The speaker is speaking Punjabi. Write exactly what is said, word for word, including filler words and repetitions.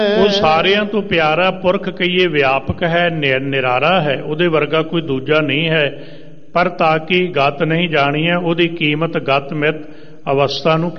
ਉਹ ਸਾਰਿਆਂ ਤੋਂ ਪਿਆਰਾ ਪੁਰਖ ਕਹੀਏ ਵਿਆਪਕ ਹੈ, ਨਿਰਾਰਾ ਹੈ, ਉਹਦੇ ਵਰਗਾ ਕੋਈ ਦੂਜਾ ਨਹੀਂ ਹੈ। ਪਰ ਤਾਂ ਕਿ ਗਤ ਨਹੀਂ ਜਾਣੀ ਹੈ, ਉਹਦੀ ਕੀਮਤ ਗਤ ਮਿਤ ਅਵਸਥਾ ਨੂੰ